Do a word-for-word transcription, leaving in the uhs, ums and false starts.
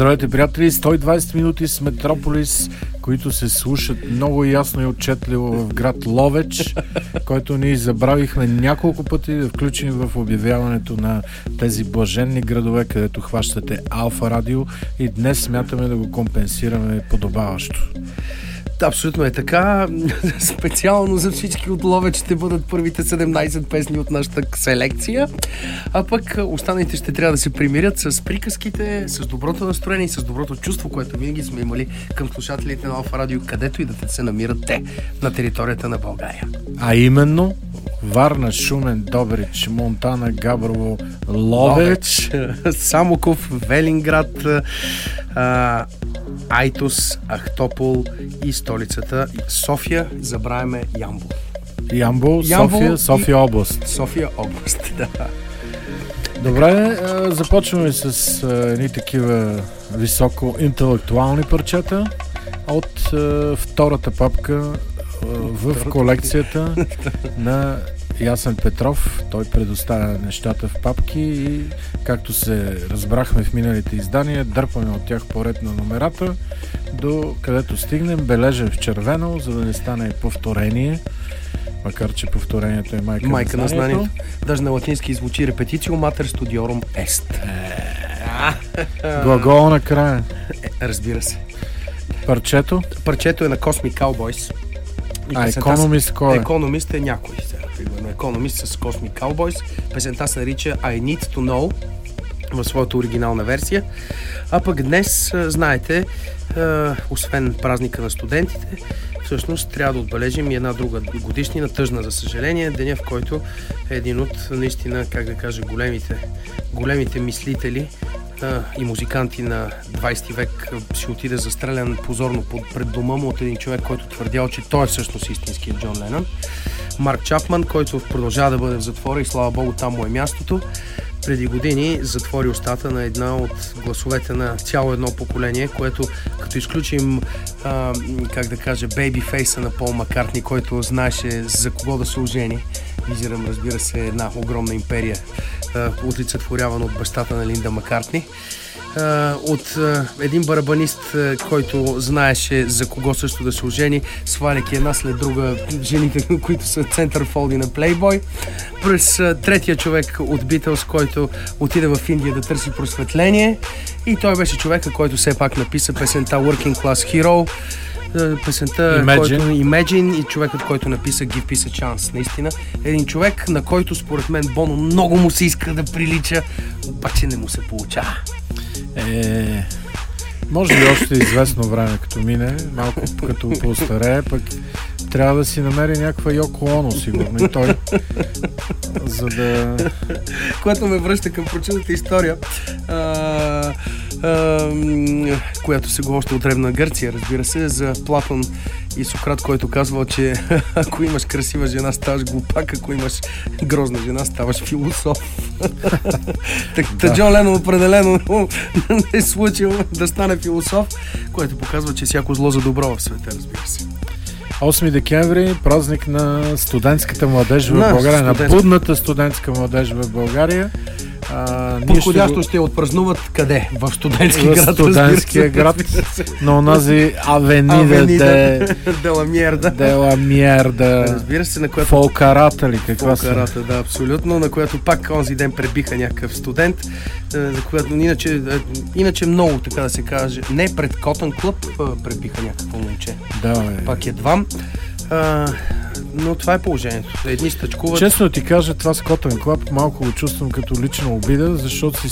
Здравейте, приятели! сто и двайсет минути с Метрополис, които се слушат много ясно и отчетливо в град Ловеч, който ние забравихме няколко пъти да включим в обявяването на тези блаженни градове, където хващате Алфа Радио, и днес смятаме да го компенсираме подобаващо. Абсолютно е така. Специално за всички от Ловеч ще бъдат първите седемнайсет песни от нашата селекция, а пък останалите ще трябва да се примирят с приказките, с доброто настроение и с доброто чувство, което винаги сме имали към слушателите на Алфа Радио, където и да се намират те на територията на България. А именно Варна, Шумен, Добрич, Монтана, Габрово, Ловеч, Ловеч, Самоков, Велинград, а, Айтос, Ахтопол и столицата София. Забравяме Ямбол. Ямбол, Ямбол София, и... София област. София област, да. Добре, започваме с едни такива високо интелектуални парчета от втората папка в колекцията на Ясен Петров. Той предоставя нещата в папки и, както се разбрахме в миналите издания, дърпаме от тях поред на номерата, до където стигнем бележа в червено, за да не стане повторение, макар че повторението е майка, майка на знанието. на знанието. Даже на латински звучи репетицио матер студиорум ест. Глагола накрая. Е, разбира се. Парчето? Парчето е на Cosmic Cowboys. А Economist кой е? Economist е някой. Примерно Economist с Cosmic Cowboys. Песента се нарича I Need to Know в своята оригинална версия. А пък днес, знаете, освен празника на студентите, всъщност трябва да отбележим и една друга годишнина, тъжна за съжаление, деня, в който е един от наистина, как да кажа, големите, големите мислители а, и музиканти на двайсети век си отиде застрелян позорно под, пред дома му от един човек, който твърдял, че той е всъщност истинският Джон Ленън. Марк Чапман, който продължава да бъде в затвора и слава богу там му е мястото. Преди години затвори устата на една от гласовете на цяло едно поколение, което, като изключим, а, как да кажа, бейбифейса на Пол Маккартни, който знаеше за кого да се ожени. Визирам, разбира се, една огромна империя, а, олицетворявана от бащата на Линда Маккартни. Uh, от uh, един барабанист, uh, който знаеше за кого също да се ожени, сваляйки една след друга жените, които са центърфолди на Playboy. През uh, третия човек от Beatles, който отиде в Индия да търси просветление, и той беше човека, който все пак написа песента Working Class Hero, uh, песента Imagine. Който, Imagine, и човекът, който написа Give Peace a Chance. Наистина един човек, на който според мен Боно много му се иска да прилича, обаче не му се получава. Е, може би още известно време, като мине, малко като по-старее, пък трябва да си намери някаква Йоко Оно, сигурно, и той, за да... Което ме връща към прочутата история, а, а, която се го още от древна Гърция, разбира се, за Платон и Сократ, който казвал, че ако имаш красива жена, ставаш глупак, ако имаш грозна жена, ставаш философ. Та Джон Ленън определено не е случил да стане философ, което показва, че всяко зло за добро в света, разбира се. осми декември, празник на студентската младеж в на България, студентска. на будната студентска младеж в България. А, Подходящо ще, ще го... отпразнуват къде? В студентски в град, студентския град, на онази авенида де, Дела Мierda. Дела Мierda. Разбира се, на която... Фолкарата ли? Каква Фолкарата, да, абсолютно, на която пак онзи ден пребиха някакъв студент, за която иначе, иначе много, така да се каже, не пред Котън Клъб пребиха някакво момче. Да, бе. Пак едва. А, но това е положението. Едни стъчкуват. Честно ти кажа, това с Котън Клъб малко го чувствам като лична обида, защото си